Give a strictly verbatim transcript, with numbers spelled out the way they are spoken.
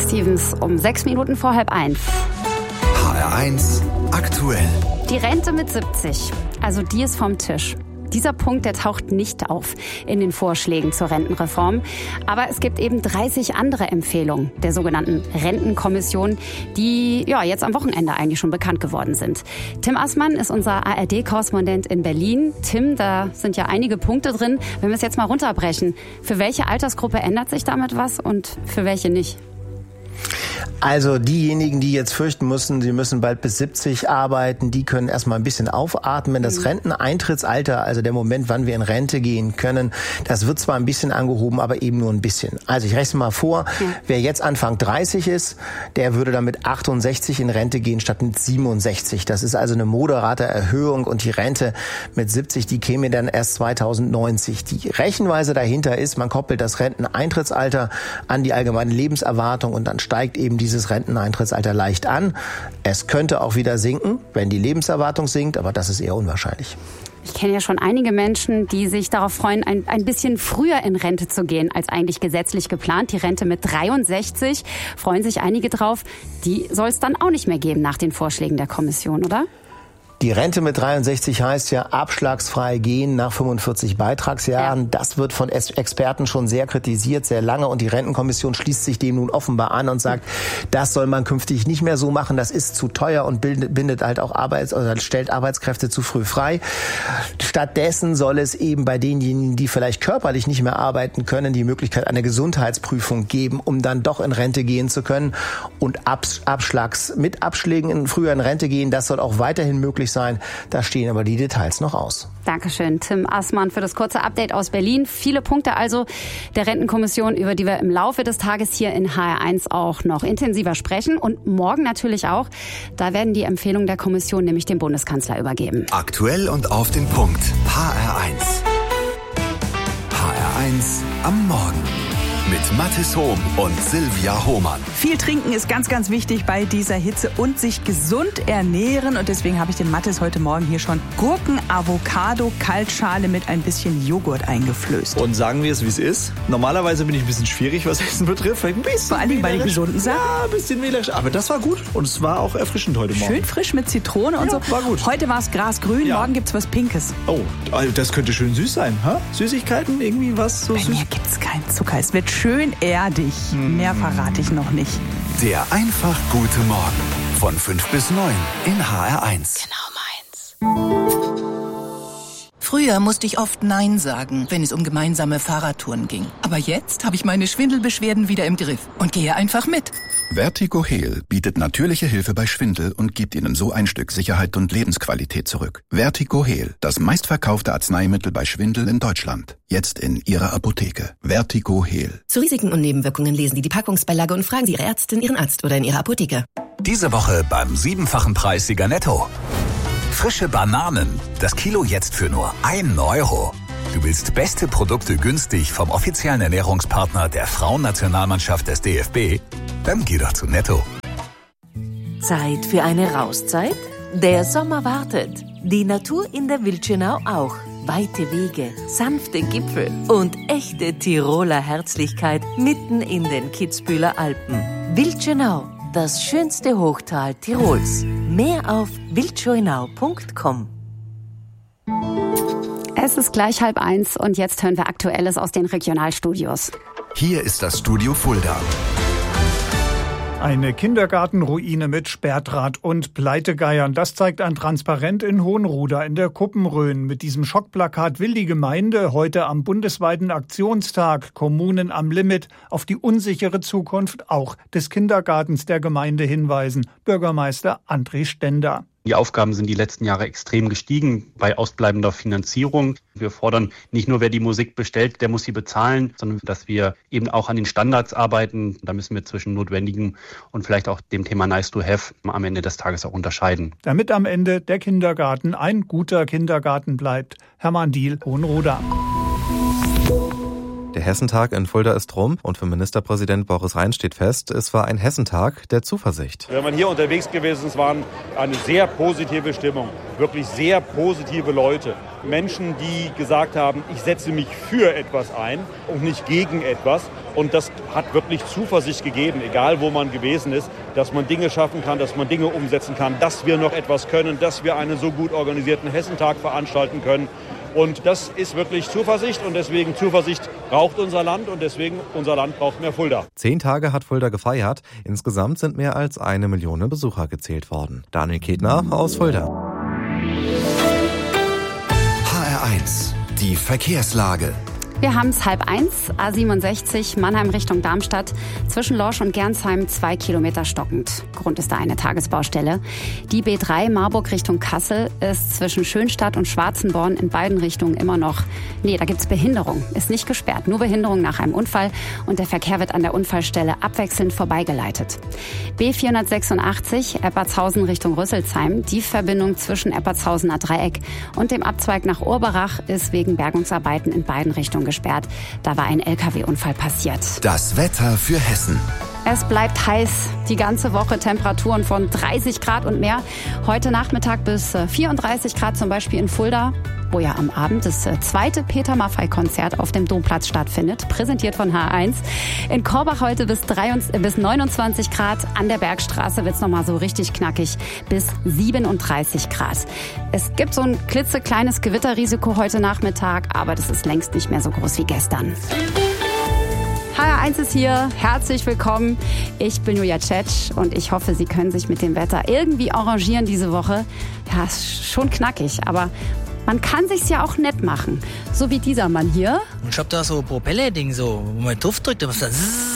Stevens um sechs Minuten vor halb eins. H R eins aktuell. Die Rente mit siebzig, also die ist vom Tisch. Dieser Punkt, der taucht nicht auf in den Vorschlägen zur Rentenreform. Aber es gibt eben dreißig andere Empfehlungen der sogenannten Rentenkommission, die ja jetzt am Wochenende eigentlich schon bekannt geworden sind. Tim Assmann ist unser A R D-Korrespondent in Berlin. Tim, da sind ja einige Punkte drin. Wenn wir es jetzt mal runterbrechen, für welche Altersgruppe ändert sich damit was und für welche nicht? Also diejenigen, die jetzt fürchten müssen, sie müssen bald bis siebzig arbeiten, die können erstmal ein bisschen aufatmen. Das Renteneintrittsalter, also der Moment, wann wir in Rente gehen können, das wird zwar ein bisschen angehoben, aber eben nur ein bisschen. Also ich rechne mal vor, mhm. wer jetzt Anfang dreißig ist, der würde dann mit achtundsechzig in Rente gehen statt mit siebenundsechzig. Das ist also eine moderate Erhöhung und die Rente mit siebzig, die käme dann erst zweitausendneunzig. Die Rechenweise dahinter ist, man koppelt das Renteneintrittsalter an die allgemeine Lebenserwartung und dann steigt eben dieses Renteneintrittsalter leicht an. Es könnte auch wieder sinken, wenn die Lebenserwartung sinkt, aber das ist eher unwahrscheinlich. Ich kenne ja schon einige Menschen, die sich darauf freuen, ein, ein bisschen früher in Rente zu gehen, als eigentlich gesetzlich geplant. Die Rente mit dreiundsechzig, freuen sich einige drauf. Die soll es dann auch nicht mehr geben nach den Vorschlägen der Kommission, oder? Die Rente mit dreiundsechzig heißt ja abschlagsfrei gehen nach fünfundvierzig Beitragsjahren. Ja. Das wird von Experten schon sehr kritisiert, sehr lange. Und die Rentenkommission schließt sich dem nun offenbar an und sagt, das soll man künftig nicht mehr so machen. Das ist zu teuer und bindet, bindet halt auch Arbeits- oder stellt Arbeitskräfte zu früh frei. Stattdessen soll es eben bei denjenigen, die vielleicht körperlich nicht mehr arbeiten können, die Möglichkeit einer Gesundheitsprüfung geben, um dann doch in Rente gehen zu können. Und Abschlags, mit Abschlägen in früher in Rente gehen, das soll auch weiterhin möglich sein. Da stehen aber die Details noch aus. Dankeschön, Tim Assmann, für das kurze Update aus Berlin. Viele Punkte also der Rentenkommission, über die wir im Laufe des Tages hier in H R eins auch noch intensiver sprechen. Und morgen natürlich auch. Da werden die Empfehlungen der Kommission nämlich dem Bundeskanzler übergeben. Aktuell und auf den Punkt. H R eins. H R eins am Morgen. Mit Mathis Hohm und Silvia Hohmann. Viel trinken ist ganz, ganz wichtig bei dieser Hitze und sich gesund ernähren. Und deswegen habe ich dem Mathis heute Morgen hier schon Gurken-Avocado-Kaltschale mit ein bisschen Joghurt eingeflößt. Und sagen wir es, wie es ist. Normalerweise bin ich ein bisschen schwierig, was Essen betrifft. Ein bisschen Vor allem bei den gesunden Sachen. Ja, ein bisschen wählerisch. Aber das war gut. Und es war auch erfrischend heute Morgen. Schön frisch mit Zitrone und ja, so. War gut. Heute war es grasgrün, ja. Morgen gibt es was Pinkes. Oh, das könnte schön süß sein. Ha? Süßigkeiten, irgendwie was so bei süß? Bei mir gibt es keinen Zucker. Es wird schön erdig. Hm. Mehr verrate ich noch nicht. Der einfach gute Morgen. Von fünf bis neun in H R eins. Genau meins. Früher musste ich oft Nein sagen, wenn es um gemeinsame Fahrradtouren ging. Aber jetzt habe ich meine Schwindelbeschwerden wieder im Griff und gehe einfach mit. Vertigo Heal bietet natürliche Hilfe bei Schwindel und gibt Ihnen so ein Stück Sicherheit und Lebensqualität zurück. Vertigo Heal, das meistverkaufte Arzneimittel bei Schwindel in Deutschland. Jetzt in Ihrer Apotheke. Vertigo Heal. Zu Risiken und Nebenwirkungen lesen Sie die Packungsbeilage und fragen Sie Ihre Ärztin, Ihren Arzt oder in Ihrer Apotheke. Diese Woche beim siebenfachen Preissieger Netto. Frische Bananen. Das Kilo jetzt für nur einen Euro. Du willst beste Produkte günstig vom offiziellen Ernährungspartner der Frauennationalmannschaft des D F B? Dann geh doch zu Netto. Zeit für eine Rauszeit? Der Sommer wartet. Die Natur in der Wildschönau auch. Weite Wege, sanfte Gipfel und echte Tiroler Herzlichkeit mitten in den Kitzbüheler Alpen. Wildschönau, das schönste Hochtal Tirols. Mehr auf wildschönau punkt com. Es ist gleich halb eins und jetzt hören wir Aktuelles aus den Regionalstudios. Hier ist das Studio Fulda. Eine Kindergartenruine mit Sperrdraht und Pleitegeiern. Das zeigt ein Transparent in Hohenruder in der Kuppenrhön. Mit diesem Schockplakat will die Gemeinde heute am bundesweiten Aktionstag Kommunen am Limit auf die unsichere Zukunft auch des Kindergartens der Gemeinde hinweisen. Bürgermeister André Stender. Die Aufgaben sind die letzten Jahre extrem gestiegen bei ausbleibender Finanzierung. Wir fordern nicht nur, wer die Musik bestellt, der muss sie bezahlen, sondern dass wir eben auch an den Standards arbeiten. Da müssen wir zwischen Notwendigem und vielleicht auch dem Thema Nice to Have am Ende des Tages auch unterscheiden. Damit am Ende der Kindergarten ein guter Kindergarten bleibt. Hermann Diehl, Hohenroda. Der Hessentag in Fulda ist rum und für Ministerpräsident Boris Rhein steht fest, es war ein Hessentag der Zuversicht. Wenn man hier unterwegs gewesen ist, waren eine sehr positive Stimmung, wirklich sehr positive Leute. Menschen, die gesagt haben, ich setze mich für etwas ein und nicht gegen etwas. Und das hat wirklich Zuversicht gegeben, egal wo man gewesen ist, dass man Dinge schaffen kann, dass man Dinge umsetzen kann, dass wir noch etwas können, dass wir einen so gut organisierten Hessentag veranstalten können. Und das ist wirklich Zuversicht und deswegen Zuversicht braucht unser Land und deswegen unser Land braucht mehr Fulda. Zehn Tage hat Fulda gefeiert. Insgesamt sind mehr als eine Million Besucher gezählt worden. Daniel Ketner aus Fulda. H R eins, die Verkehrslage. Wir haben es halb eins, A siebenundsechzig, Mannheim Richtung Darmstadt, zwischen Lorsch und Gernsheim zwei Kilometer stockend. Grund ist da eine Tagesbaustelle. Die B drei Marburg Richtung Kassel ist zwischen Schönstadt und Schwarzenborn in beiden Richtungen immer noch, nee, da gibt's Behinderung, ist nicht gesperrt, nur Behinderung nach einem Unfall und der Verkehr wird an der Unfallstelle abwechselnd vorbeigeleitet. B vierhundertsechsundachtzig, Eppertshausen Richtung Rüsselsheim, die Verbindung zwischen Eppertshausener Dreieck und dem Abzweig nach Urberach ist wegen Bergungsarbeiten in beiden Richtungen gesperrt. Da war ein L K W-Unfall passiert. Das Wetter für Hessen. Es bleibt heiß, die ganze Woche Temperaturen von dreißig Grad und mehr. Heute Nachmittag bis vierunddreißig Grad zum Beispiel in Fulda, wo ja am Abend das zweite Peter Maffay-Konzert auf dem Domplatz stattfindet, präsentiert von H eins. In Korbach heute bis, dreiundzwanzig, bis neunundzwanzig Grad, an der Bergstraße wird's noch mal so richtig knackig, bis siebenunddreißig Grad. Es gibt so ein klitzekleines Gewitterrisiko heute Nachmittag, aber das ist längst nicht mehr so groß wie gestern. H R eins ist hier, herzlich willkommen. Ich bin Julia Tschetsch und ich hoffe, Sie können sich mit dem Wetter irgendwie arrangieren diese Woche. Ja, ist schon knackig, aber man kann sich's ja auch nett machen. So wie dieser Mann hier. Ich hab da so ein Propeller-Ding, so, wo man drauf drückt, dann was da